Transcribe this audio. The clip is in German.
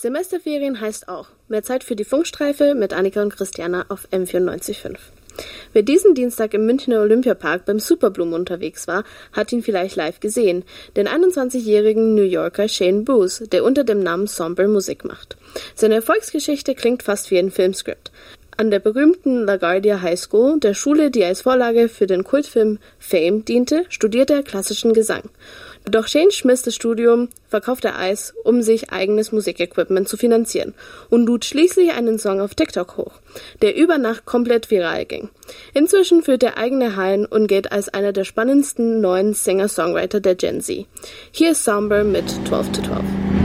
Semesterferien heißt auch mehr Zeit für die Funkstreife mit Annika und Christiana auf M94.5. Wer diesen Dienstag im Münchner Olympiapark beim Superblumen unterwegs war, hat ihn vielleicht live gesehen, den 21-jährigen New Yorker Shane Booth, der unter dem Namen Somber Musik macht. Seine Erfolgsgeschichte klingt fast wie ein Filmskript. An der berühmten LaGuardia High School, der Schule, die als Vorlage für den Kultfilm Fame diente, studierte er klassischen Gesang. Doch Shane schmiss das Studium, verkaufte Eis, um sich eigenes Musikequipment zu finanzieren und lud schließlich einen Song auf TikTok hoch, der über Nacht komplett viral ging. Inzwischen führt er eigene Hallen und gilt als einer der spannendsten neuen Singer-Songwriter der Gen Z. Hier ist Somber mit 12 to 12.